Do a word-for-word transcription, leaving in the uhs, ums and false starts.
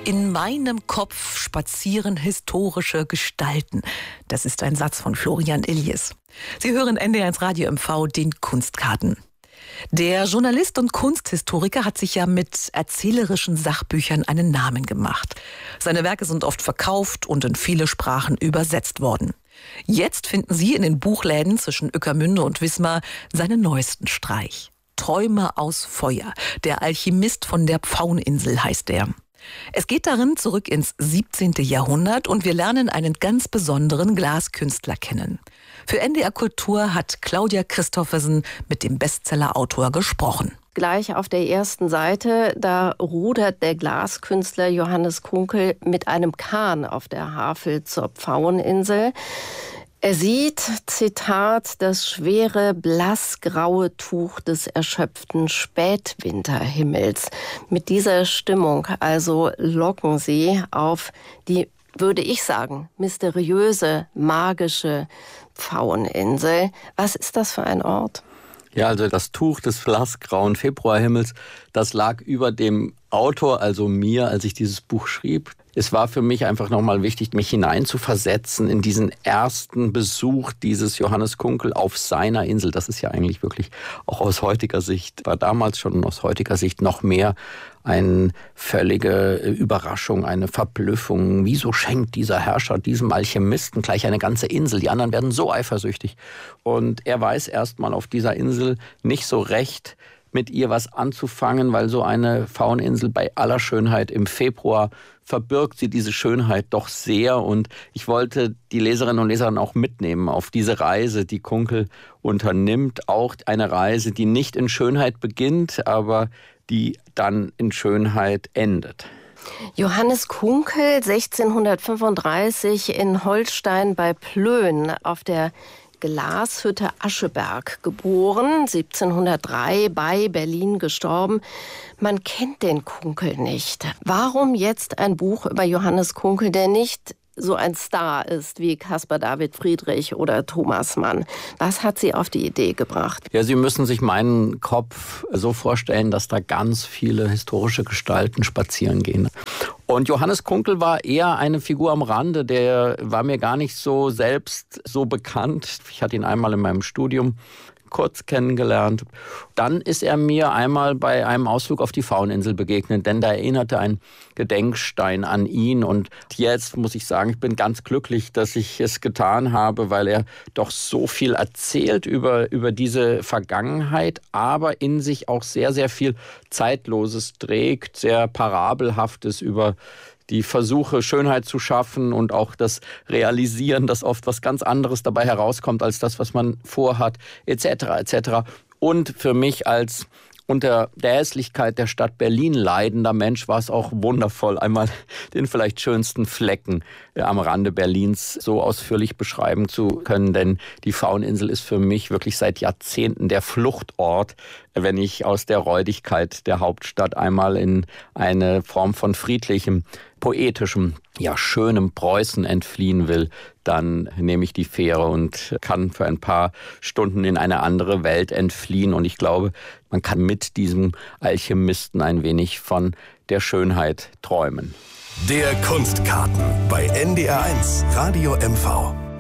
In meinem Kopf spazieren historische Gestalten. Das ist ein Satz von Florian Illies. Sie hören N D R eins Radio M V, den Kunstkarten. Der Journalist und Kunsthistoriker hat sich ja mit erzählerischen Sachbüchern einen Namen gemacht. Seine Werke sind oft verkauft und in viele Sprachen übersetzt worden. Jetzt finden Sie in den Buchläden zwischen Ueckermünde und Wismar seinen neuesten Streich. Träume aus Feuer. Der Alchemist von der Pfaueninsel heißt er. Es geht darin zurück ins siebzehnte Jahrhundert und wir lernen einen ganz besonderen Glaskünstler kennen. Für N D R Kultur hat Claudia Christoffersen mit dem Bestsellerautor gesprochen. Gleich auf der ersten Seite, da rudert der Glaskünstler Johannes Kunkel mit einem Kahn auf der Havel zur Pfaueninsel. Er sieht, Zitat, das schwere, blassgraue Tuch des erschöpften Spätwinterhimmels. Mit dieser Stimmung also locken sie auf die, würde ich sagen, mysteriöse, magische Pfaueninsel. Was ist das für ein Ort? Ja, also das Tuch des blassgrauen Februarhimmels, das lag über dem Autor, also mir, als ich dieses Buch schrieb. Es war für mich einfach nochmal wichtig, mich hineinzuversetzen in diesen ersten Besuch dieses Johannes Kunkel auf seiner Insel. Das ist ja eigentlich wirklich auch aus heutiger Sicht, war damals schon aus heutiger Sicht noch mehr eine völlige Überraschung, eine Verblüffung. Wieso schenkt dieser Herrscher diesem Alchemisten gleich eine ganze Insel? Die anderen werden so eifersüchtig. Und er weiß erstmal auf dieser Insel nicht so recht, mit ihr was anzufangen, weil so eine Pfaueninsel bei aller Schönheit im Februar verbirgt sie diese Schönheit doch sehr. Und ich wollte die Leserinnen und Leser auch mitnehmen auf diese Reise, die Kunkel unternimmt. Auch eine Reise, die nicht in Schönheit beginnt, aber die dann in Schönheit endet. Johannes Kunkel, sechzehnhundertfünfunddreißig in Holstein bei Plön auf der Glashütte Ascheberg geboren, siebzehnhundertdrei bei Berlin gestorben. Man kennt den Kunkel nicht. Warum jetzt ein Buch über Johannes Kunkel, der nicht so ein Star ist wie Caspar David Friedrich oder Thomas Mann? Was hat Sie auf die Idee gebracht? Ja, Sie müssen sich meinen Kopf so vorstellen, dass da ganz viele historische Gestalten spazieren gehen. Und Johannes Kunkel war eher eine Figur am Rande, der war mir gar nicht so selbst so bekannt. Ich hatte ihn einmal in meinem Studium kurz kennengelernt. Dann ist er mir einmal bei einem Ausflug auf die Pfaueninsel begegnet, denn da erinnerte ein Gedenkstein an ihn. Und jetzt muss ich sagen, ich bin ganz glücklich, dass ich es getan habe, weil er doch so viel erzählt über, über diese Vergangenheit, aber in sich auch sehr, sehr viel Zeitloses trägt, sehr Parabelhaftes über die Versuche, Schönheit zu schaffen und auch das Realisieren, dass oft was ganz anderes dabei herauskommt als das, was man vorhat, et cetera et cetera. Und für mich als unter der Hässlichkeit der Stadt Berlin leidender Mensch war es auch wundervoll, einmal den vielleicht schönsten Flecken am Rande Berlins so ausführlich beschreiben zu können. Denn die Pfaueninsel ist für mich wirklich seit Jahrzehnten der Fluchtort, wenn ich aus der Räudigkeit der Hauptstadt einmal in eine Form von friedlichem, poetischem, ja schönem Preußen entfliehen will, dann nehme ich die Fähre und kann für ein paar Stunden in eine andere Welt entfliehen. Und ich glaube, man kann mit diesem Alchemisten ein wenig von der Schönheit träumen. Der Kunstkarten bei N D R eins Radio M V.